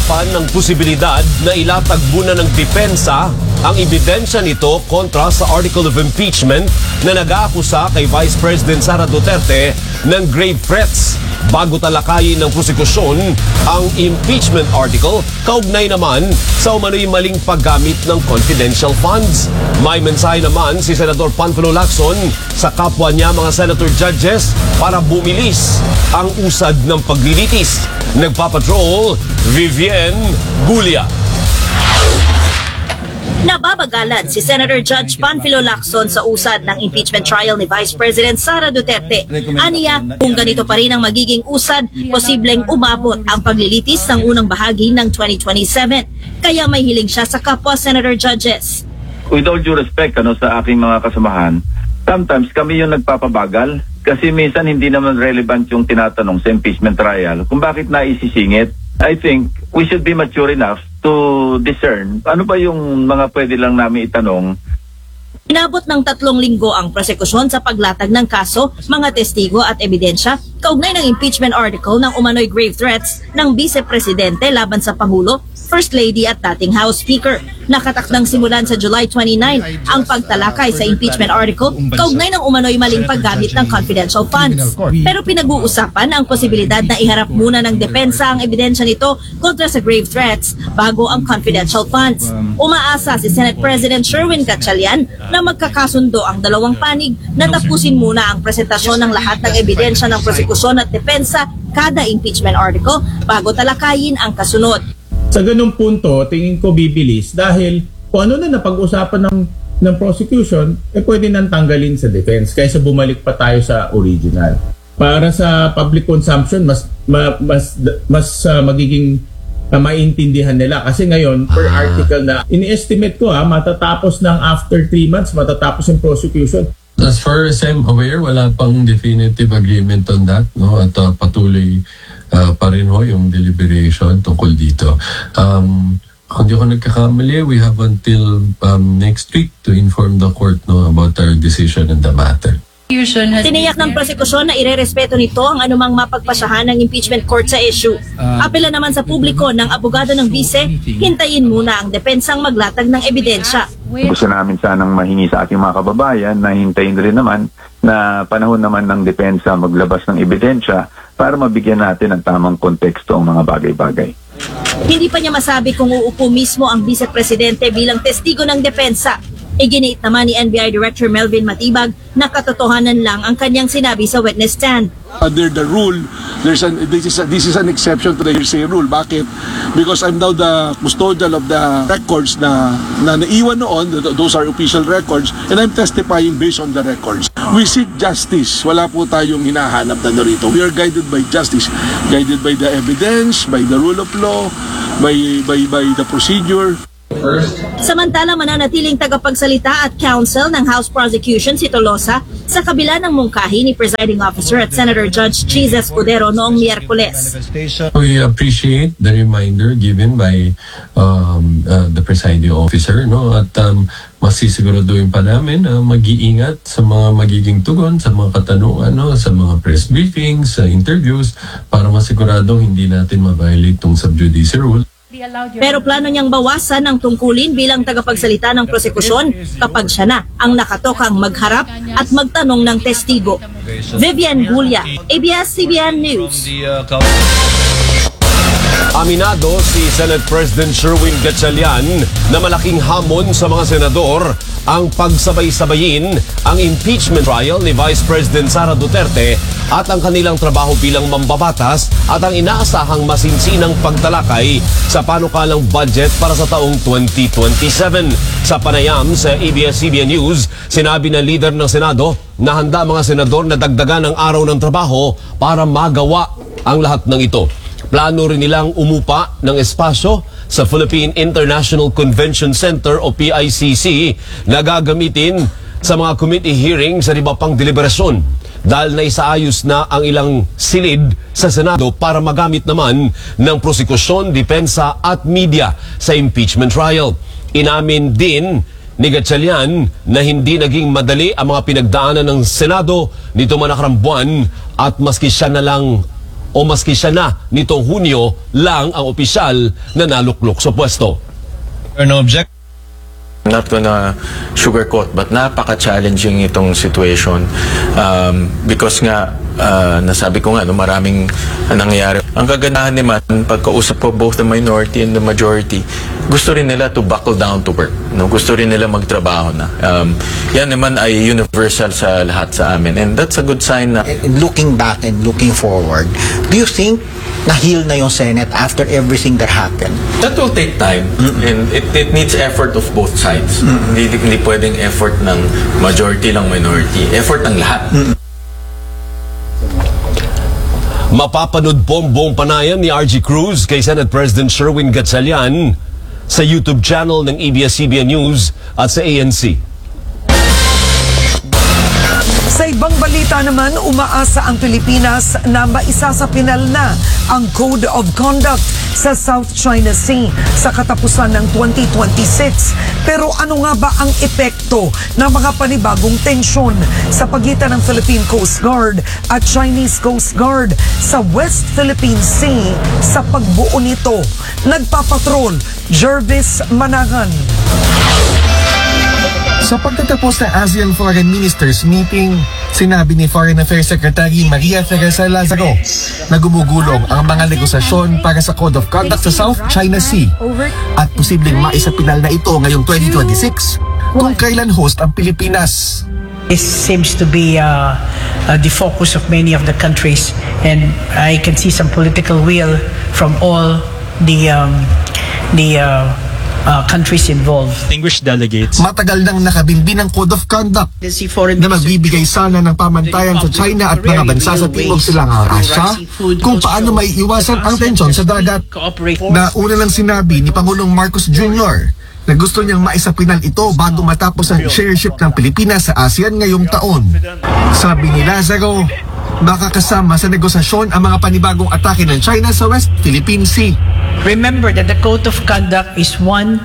Pinag-uusapan ng posibilidad na ilatag muna ng depensa ang ebidensya nito kontra sa article of impeachment na nag-aakusa kay Vice President Sara Duterte ng grave threats. Bago talakayin ng prosekusyon ang impeachment article, kaugnay naman sa umano'y maling paggamit ng confidential funds. May mensahe naman si Senador Panfilo Lacson sa kapwa niya mga senator judges para bumilis ang usad ng paglilitis. Nagpapatrol, Vivian Gulia. Nababagalan si Senator Judge Panfilo Lacson sa usad ng impeachment trial ni Vice President Sara Duterte. Aniya, kung ganito pa rin ang magiging usad, posibleng umabot ang paglilitis ng unang bahagi ng 2027. Kaya may hiling siya sa kapwa Senator Judges. With all due respect sa aking mga kasamahan, sometimes kami yung nagpapabagal kasi minsan hindi naman relevant yung tinatanong sa impeachment trial kung bakit naisisingit. I think we should be mature enough to discern ano ba yung mga pwede lang namin itanong. Inabot ng 3 linggo ang prosekusyon sa paglatag ng kaso, mga testigo at ebidensya kaugnay ng impeachment article ng umano'y grave threats ng Vice Presidente laban sa Pangulo, First Lady at dating House Speaker. Nakatakdang simulan sa July 29 ang pagtalakay sa impeachment article kaugnay ng umano'y maling paggamit ng confidential funds. Pero pinag-uusapan ang posibilidad na iharap muna ng depensa ang ebidensya nito kontra sa grave threats bago ang confidential funds. Umaasa si Senate President Sherwin Gatchalian na magkakasundo ang dalawang panig na tapusin muna ang presentasyon ng lahat ng ebidensya ng prosekusyon at depensa kada impeachment article bago talakayin ang kasunod. Sa ganung punto, tingin ko bibilis dahil kung ano na napag-usapan ng prosecution, pwede nang tanggalin sa defense kaysa bumalik pa tayo sa original. Para sa public consumption, mas magiging maintindihan nila. Kasi ngayon, per article na, ini-estimate ko matatapos ng after 3 months, matatapos yung prosecution. As far as I'm aware, wala pang definitive agreement on that, no? At patuloy pa rin yung deliberation tungkol dito. Kung di ako nagkakamali, we have until next week to inform the court about our decision on the matter. Tiniyak ng prosekusyon na irerespeto nito ang anumang mapagpasyahan ng impeachment court sa issue. Apela naman sa publiko ng abogado ng vice, hintayin muna ang depensang maglatag ng ebidensya. Gusto namin sanang mahingi sa ating mga kababayan na hintayin rin naman na panahon naman ng depensa maglabas ng ebidensya para mabigyan natin ng tamang konteksto ang mga bagay-bagay. Hindi pa niya masabi kung uupo mismo ang Vice Presidente bilang testigo ng depensa. Iginiit naman ni NBI Director Melvin Matibag na katotohanan lang ang kanyang sinabi sa witness stand. Under the rule, this is an exception to the hearsay rule. Bakit? Because I'm now the custodian of the records na naiwan noon, those are official records, and I'm testifying based on the records. We seek justice. Wala po tayong hinahanap na narito. We are guided by justice, guided by the evidence, by the rule of law, by the procedure. Samantala, mananatiling tagapagsalita at counsel ng House Prosecution si Tolosa sa kabila ng mungkahi ni Presiding Officer at Senator Judge Cheese Escudero noong Miyerkules. We appreciate the reminder given by the presiding officer, at masisiguraduhin pa namin mag-iingat sa mga magiging tugon, sa mga katanungan, sa mga press briefings, sa interviews, para masiguradong hindi natin ma-violate tong sub judice rule. Pero plano niyang bawasan ang tungkulin bilang tagapagsalita ng prosekusyon kapag siya na ang nakatokang magharap at magtanong ng testigo. Vivian Gulia, ABS-CBN News. Aminado si Senate President Sherwin Gatchalian na malaking hamon sa mga senador ang pagsabay-sabayin ang impeachment trial ni Vice President Sara Duterte at ang kanilang trabaho bilang mambabatas at ang inaasahang masinsinang pagtalakay sa panukalang budget para sa taong 2027. Sa panayam sa ABS-CBN News, sinabi ng leader ng Senado na handa mga senador na dagdagan ang araw ng trabaho para magawa ang lahat ng ito. Plano rin nilang umupa ng espasyo sa Philippine International Convention Center o PICC na gagamitin sa mga committee hearing sa iba pang deliberasyon dahil naisaayos na ang ilang silid sa Senado para magamit naman ng prosekusyon, depensa at media sa impeachment trial. Inamin din ni Gatchalian na hindi naging madali ang mga pinagdaanan ng Senado nito man nakarang buwan at maski siya na lang o maski siya na nitong Hunyo lang ang opisyal na naluklok sa pwesto. No object. I'm not gonna sugarcoat, but napaka-challenging itong situation because nga nasabi ko nga maraming nangyayari. Ang kagandahan naman pagkausap ko both the minority and the majority, gusto rin nila to buckle down to work. No? Gusto rin nila magtrabaho na. Yan naman ay universal sa lahat sa amin, and that's a good sign na looking back and looking forward, do you think na-heal na yung Senate after everything that happened? that will take time, and it needs effort of both sides. Hindi pwedeng effort ng majority lang minority, effort ng lahat. Mapapanood po ang buong panayam ni RG Cruz kay Senate President Sherwin Gatchalian sa YouTube channel ng ABS-CBN News at sa ANC. Sa ibang balita naman, umaasa ang Pilipinas na maisasapinal na ang Code of Conduct sa South China Sea sa katapusan ng 2026. Pero ano nga ba ang epekto ng mga panibagong tensyon sa pagitan ng Philippine Coast Guard at Chinese Coast Guard sa West Philippine Sea sa pagbuo nito? Nagpapatrol, Jervis Managan. Sa pagtatapos ng ASEAN Foreign Ministers Meeting, sinabi ni Foreign Affairs Secretary Maria Teresa Lazaro na gumugulong ang mga negosasyon para sa Code of Conduct sa South China Sea at posibleng maisapinal na ito ngayong 2026 kung kailan host ang Pilipinas. This seems to be the focus of many of the countries, and I can see some political will from all the countries involved. Distinguished delegates. Matagal nang nakabimbin ang Code of Conduct na magbibigay sana ng pamantayan sa China at mga bansa sa Timog Silangang Asya kung paano maiiwasan ang tensyon sa dagat. Nauna lang sinabi ni Pangulong Marcos Jr. na gusto niyang maisapinal ito bago matapos ang chairship ng Pilipinas sa ASEAN ngayong taon. Sabi ni Lazaro, makakasama sa negosasyon ang mga panibagong atake ng China sa West Philippine Sea. Remember that the Code of Conduct is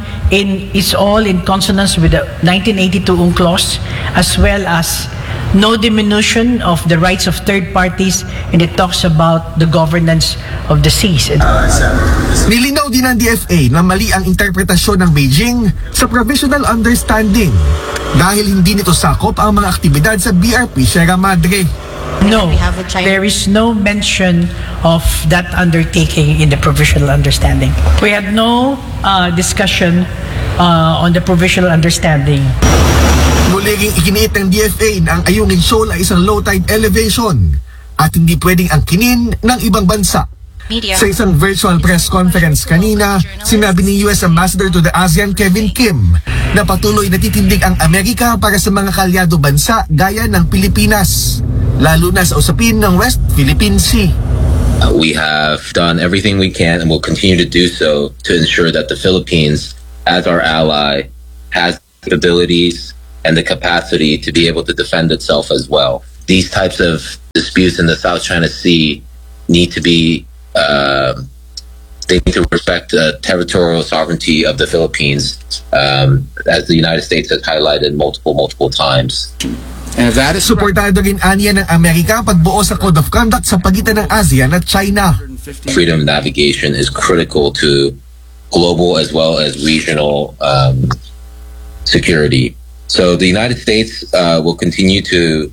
all in consonance with the 1982 UNCLOS, as well as no diminution of the rights of third parties, and it talks about the governance of the seas. Nilinaw din ng DFA na mali ang interpretasyon ng Beijing sa Provisional Understanding dahil hindi nito sakop ang mga aktibidad sa BRP Sierra Madre. No, there is no mention of that undertaking in the Provisional Understanding. We had no discussion on the Provisional Understanding. Muling ikiniit ng DFA na ang Ayungin Shoal ay isang low tide elevation at hindi pwedeng angkinin ng ibang bansa. Sa isang virtual press conference kanina, sinabi ni US Ambassador to the ASEAN Kevin Kim na patuloy natitindig ang Amerika para sa mga kalyado bansa gaya ng Pilipinas, lalo na sa usapin ng West Philippine Sea. We have done everything we can and will continue to do so to ensure that the Philippines, as our ally, has the abilities and the capacity to be able to defend itself as well. These types of disputes in the South China Sea need to be they need to respect the territorial sovereignty of the Philippines, as the United States has highlighted multiple times. Suportado rin aniya ng Amerika pagbuo sa Code of Conduct sa pagitan ng ASEAN at China. Freedom of navigation is critical to global as well as regional security. So the United States will continue to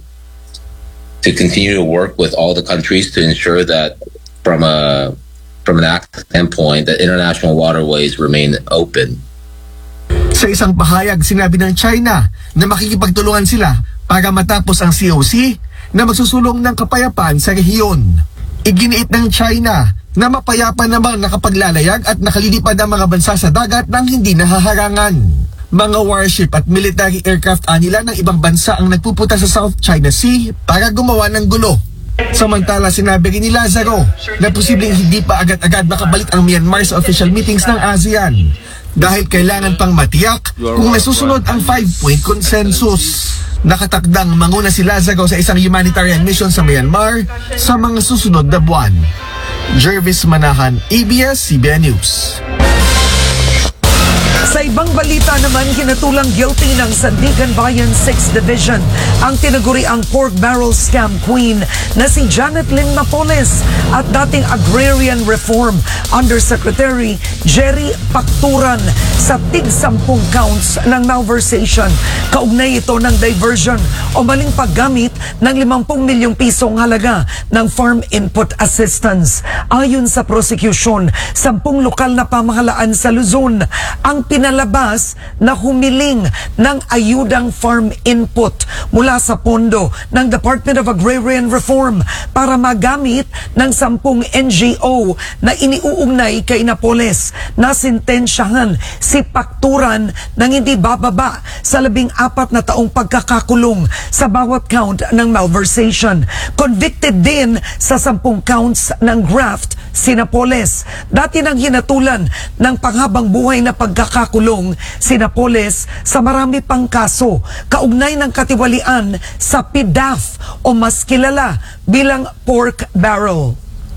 work with all the countries to ensure that from an act standpoint that international waterways remain open. Sa isang pahayag, sinabi ng China na makikipagtulungan sila para matapos ang COC na magsusulong ng kapayapaan sa rehiyon. Iginiit ng China na mapayapa namang nakapaglalayag at nakalilipad ang mga bansa sa dagat nang hindi nahaharangan. Mga warship at military aircraft nila ng ibang bansa ang nagpupunta sa South China Sea para gumawa ng gulo. Samantala, sinabi rin ni Lazaro na posibleng hindi pa agad-agad makabalik ang Myanmar sa official meetings ng ASEAN dahil kailangan pang matiyak kung nasusunod ang 5-point consensus. Nakatakdang manguna si Lazaro sa isang humanitarian mission sa Myanmar sa mga susunod na buwan. Jervis Manahan, ABS-CBN News. Sa ibang balita naman, kinatulang guilty ng Sandigan Bayan 6th Division ang tinaguriang pork barrel scam queen na si Janet Lynn Napoles at dating Agrarian Reform Undersecretary Jerry Pacturan sa tig-10 counts ng malversation. Kaugnay ito ng diversion o maling paggamit ng 50 milyong pisong halaga ng farm input assistance. Ayon sa prosecution, 10 lokal na pamahalaan sa Luzon ang pinalabas na humiling ng ayudang farm input mula sa pondo ng Department of Agrarian Reform para magamit ng 10 NGO na iniuugnay kay Napoles na sintensyahan si Pacturan ng hindi bababa sa 14 na taong pagkakakulong sa bawat count ng malversation. Convicted din sa 10 counts ng graft si Napoles. Dati nang hinatulan ng panghabang buhay na pagkakakulong si Napoles sa marami pang kaso kaugnay ng katiwalian sa PDAF o mas kilala bilang pork barrel.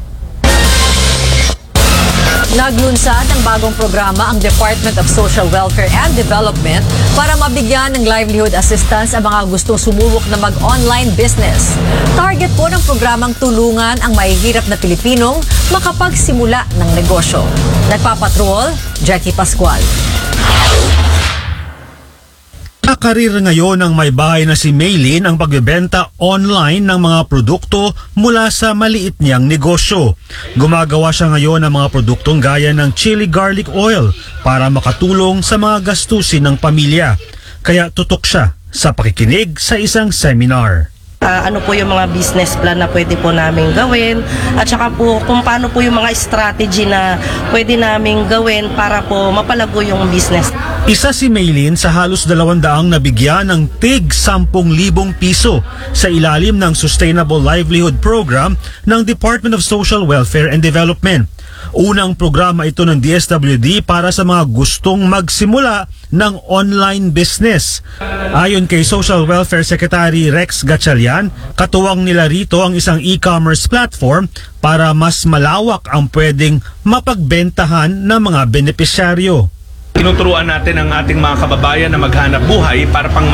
Naglunsad ng bagong programa ang Department of Social Welfare and Development para mabigyan ng livelihood assistance ang mga gustong sumubok na mag-online business. Target po ng programang tulungan ang mahihirap na Pilipinong makapagsimula ng negosyo. Nagpapatrol, Jackie Pascual. Nakarir ngayon ng may bahay na si Maylin ang pagbebenta online ng mga produkto mula sa maliit niyang negosyo. Gumagawa siya ngayon ng mga produktong gaya ng chili garlic oil para makatulong sa mga gastusin ng pamilya. Kaya tutok siya sa pakikinig sa isang seminar. Ano po yung mga business plan na pwede po namin gawin at saka po kung paano po yung mga strategy na pwede namin gawin para po mapalago yung business. Isa si Maylin sa halos 200 nabigyan ng tig 10,000 piso sa ilalim ng Sustainable Livelihood Program ng Department of Social Welfare and Development. Unang programa ito ng DSWD para sa mga gustong magsimula ng online business. Ayon kay Social Welfare Secretary Rex Gatchalian, katuwang nila rito ang isang e-commerce platform para mas malawak ang pwedeng mapagbentahan ng mga benepisyaryo. Tinuturuan natin ang ating mga kababayan na maghanap buhay para pang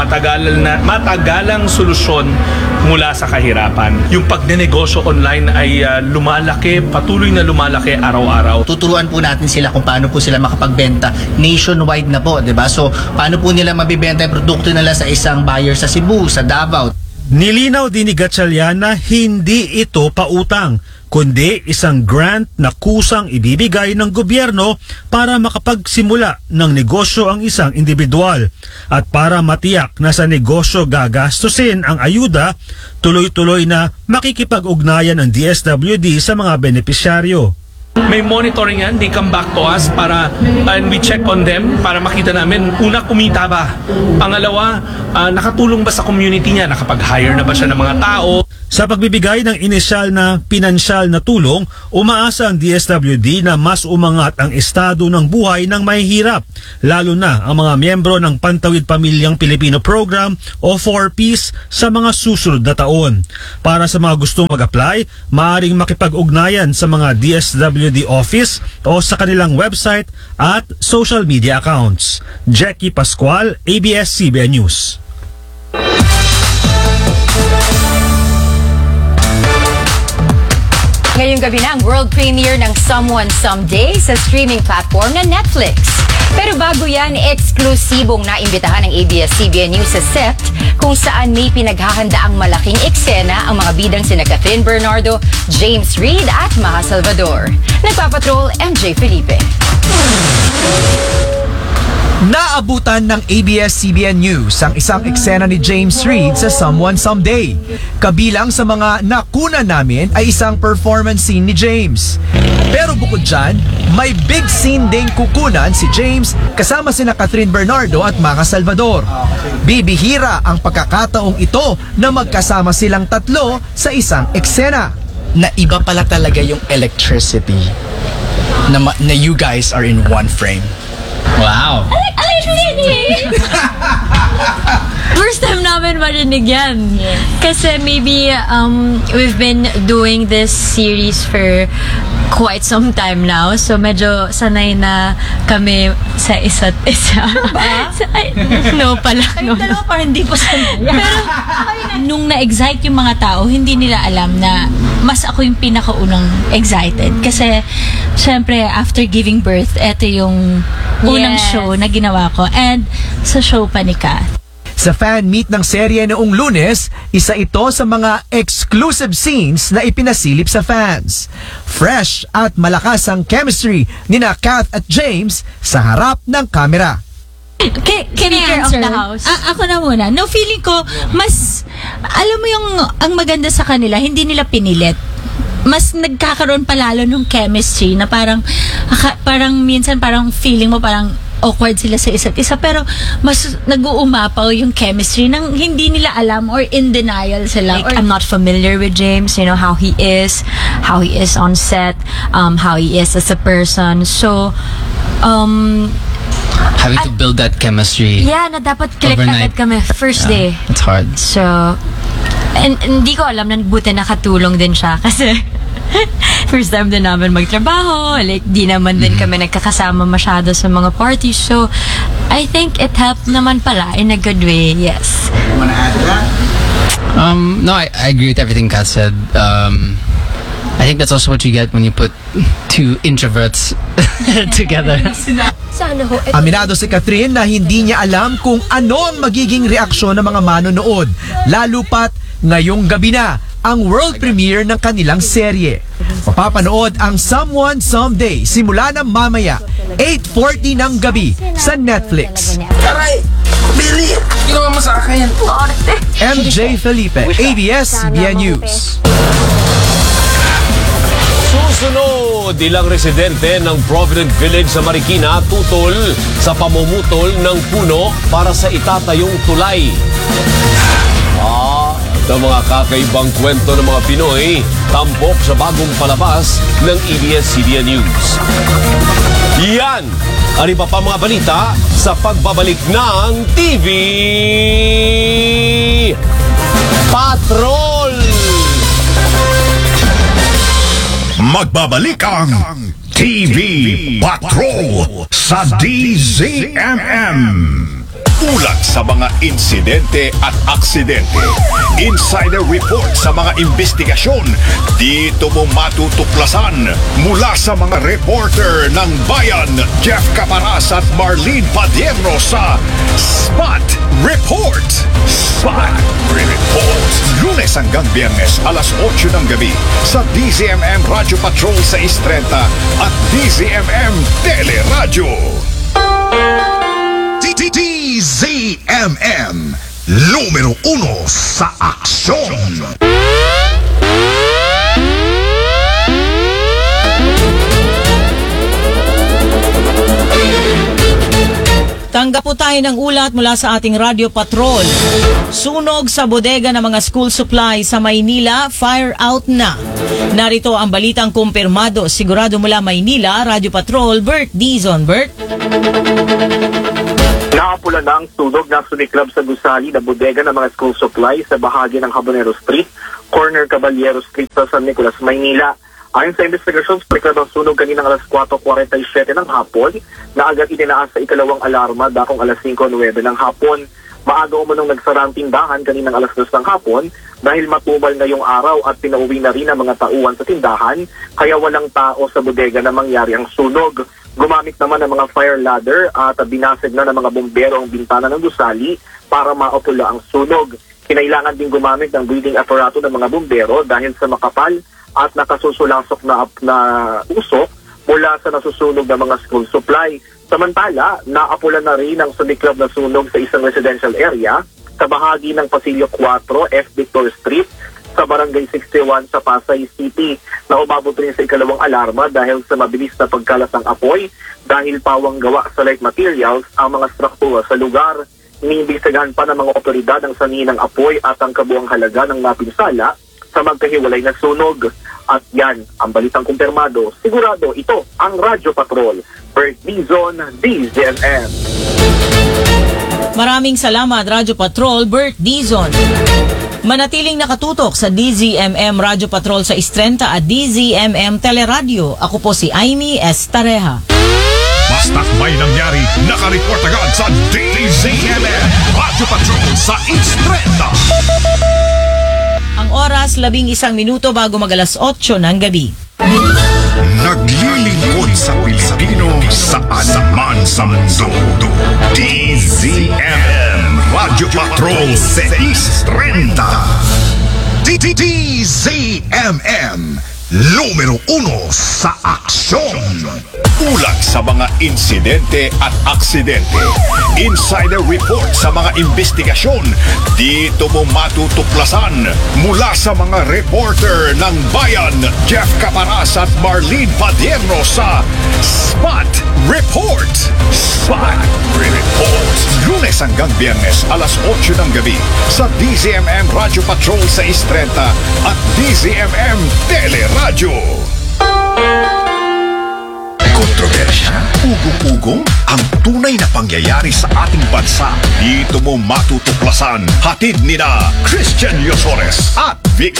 matagalang solusyon mula sa kahirapan. Yung pagnenegosyo online ay lumalaki, patuloy na lumalaki araw-araw. Tuturuan po natin sila kung paano po sila makapagbenta nationwide na po, 'di ba? So, paano po nila mabibenta yung produkto nila sa isang buyer sa Cebu, sa Davao. Nilinaw din ni Gatchalian na hindi ito pautang, kundi isang grant na kusang ibibigay ng gobyerno para makapagsimula ng negosyo ang isang individual. At para matiyak na sa negosyo gagastusin ang ayuda, tuloy-tuloy na makikipag-ugnayan ng DSWD sa mga benepisyaryo. May monitoring yan, they come back to us and we check on them para makita namin, una, kumita ba? Pangalawa, nakatulong ba sa community niya? Nakapag-hire na ba siya ng mga tao? Sa pagbibigay ng inisyal na pinansyal na tulong, umaasa ang DSWD na mas umangat ang estado ng buhay ng mahihirap, lalo na ang mga miyembro ng Pantawid Pamilyang Pilipino Program o 4Ps sa mga susunod na taon. Para sa mga gustong mag-apply, maaaring makipag-ugnayan sa mga DSWD office o sa kanilang website at social media accounts. Jackie Pascual, ABS-CBN News. Ngayong gabi na ang world premiere ng Someone Someday sa streaming platform na Netflix. Pero bago yan, eksklusibong naimbitahan ng ABS-CBN News sa set kung saan may pinaghahanda ang malaking eksena ang mga bidang sina Catherine Bernardo, James Reid at Maha Salvador. Nagpapatrol, MJ Felipe. Naabutan ng ABS-CBN News ang isang eksena ni James Reid sa Someone Someday. Kabilang sa mga nakuna namin ay isang performance scene ni James. Pero bukod dyan, may big scene ding kukunan si James kasama sina Catherine Bernardo at Maha Salvador. Bibihira ang pagkakataong ito na magkasama silang tatlo sa isang eksena. Na iba pala talaga yung electricity na you guys are in one frame. Wow! First time namin marinig yan. Kasi maybe we've been doing this series for quite some time now. So medyo sanay na kami sa isa't isa. No pala. Kayong dalawa parang hindi po sanay. Pero nung na-excite yung mga tao, hindi nila alam na mas ako yung pinakaunang excited. Kasi syempre after giving birth, eto yung unang show na ginawa ko. And sa show pa ni Kath. Sa fan meet ng serye noong Lunes, isa ito sa mga exclusive scenes na ipinasilip sa fans. Fresh at malakas ang chemistry nina Kath at James sa harap ng camera. Speaker of the house. Ako na muna. No, feeling ko, mas, alam mo yung, ang maganda sa kanila, hindi nila pinilit. Mas nagkakaroon palalo ng chemistry na parang minsan parang feeling mo parang awkward sila sa isa't isa, pero mas nag-uumapaw yung chemistry nang hindi nila alam or in denial sila. Like, I'm not familiar with James, you know, how he is on set, how he is as a person. So, Having to build that chemistry. Yeah, na dapat click overnight. agad kami first day. It's hard. So, and hindi ko alam na buti nakatulong din siya kasi first time din namin magtrabaho. Like, di naman din kami nagkakasama masyado sa mga parties. So, I think it helped naman pala in a good way, yes. You wanna add to that? No, I agree with everything Kat said. I think that's also what you get when you put two introverts together. Aminado si Catherine na hindi niya alam kung ano ang magiging reaksyon ng mga manonood, lalo pat ngayong gabi na ang world premiere ng kanilang serye. Mapapanood ang Someone Someday simula ng mamaya 8:40 ng gabi sa Netflix. Aray! Billy! Ginawa mo sa akin. MJ Felipe, ABS-CBN News. Susunod, ilang residente ng Provident Village sa Marikina tutol sa pamumutol ng puno para sa itatayong tulay. Ito mga kakaibang kwento ng mga Pinoy, tampok sa bagong palabas ng ABS-CBN News. Yan! Ang iba pa mga balita sa pagbabalik ng TV Patrol! Magbabalik ang TV Patrol sa DZMM. Ulat sa mga insidente at aksidente. Insider report sa mga investigasyon. Dito mo matutuklasan mula sa mga reporter ng Bayan, Jeff Caparas at Marlene Padierno sa Spot Report. Spot Report. Lunes hanggang Biyernes, alas 8 ng gabi sa DZMM Radio Patrol sa 6:30 at DZMM Teleradio. DZMM, numero 1 sa aksyon. Tanggap po tayo ng ulat mula sa ating Radio Patrol. Sunog sa bodega ng mga school supply sa Maynila, fire out na. Narito ang balitang kumpirmado. Sigurado mula Maynila, Radio Patrol, Bert Dizon. Bert? Naapula na ang sunog na sumiklab sa gusali na bodega ng mga school supply sa bahagi ng Habanero Street, corner Caballero Street sa San Nicolas, Maynila. Ayon sa investigasyon, sumiklab ang sunog kaninang alas 4:47 ng hapon na agad itinaas sa ikalawang alarma dakong alas 5:09 ng hapon. Maaga umunong nagsara ang tindahan kaninang alas 2 ng hapon dahil matumal ngayong araw at pinauwi na rin ang mga tauhan sa tindahan kaya walang tao sa bodega na mangyari ang sunog. Gumamit naman ng mga fire ladder at binasag na ng mga bumbero ang bintana ng gusali para maapula ang sunog. Kinailangan din gumamit ng breathing aparato ng mga bumbero dahil sa makapal at nakasusulasok na usok mula sa nasusunog ng mga school supply. Samantala, naapula na rin ang sumiklab na sunog sa isang residential area sa bahagi ng Pasilio 4, F. Victor Street, sa Barangay 61 sa Pasay City. Naubabot rin sa ikalawang alarma dahil sa mabilis na pagkalat ng apoy dahil pawang gawa sa light materials ang mga struktura sa lugar. Iniimbestigahan pa ng mga otoridad ang sanhi ng apoy at ang kabuang halaga ng napinsala sa magkahiwalay na sunog. At yan, ang balitang kumpirmado, sigurado ito ang Radyo Patrol. Bert Dizon, Maraming salamat, Radyo Patrol, Bert Dizon. Manatiling nakatutok sa DZMM Radyo Patrol sa Istrenta at DZMM Teleradio. Ako po si Aimee Estareja. Basta't may nangyari, nakareport agad sa DZMM Radyo Patrol sa Istrenta. Ang oras, 11 minuto bago mag-alas 8 ng gabi. Naglilingkod sa Pilipino saan man sa mundo. DZMM Radyo Patrol sa Istrenta. DZMM Numero 1 sa aksyon. Ulat sa mga insidente at aksidente. Insider report sa mga investigasyon. Dito mo matutuklasan mula sa mga reporter ng bayan. Jeff Caparas at Marlene Padierno sa Spot Report. Spot Report. Lunes hanggang Biyernes, alas 8 ng gabi sa DZMM Radyo Patrol sa Istrenta at DZMM Teleradio. Kontrobersya, ugong-ugong, ang tunay na pangyayari sa ating bansa. Dito mo matutuklasan. Hatid nina Christian Yosores at Vic